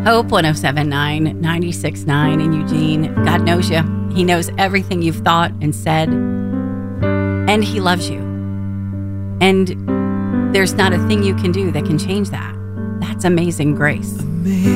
Hope 1079, 96.9 in Eugene. God knows you. He knows everything you've thought and said. And He loves you. And there's not a thing you can do that can change that. That's amazing grace.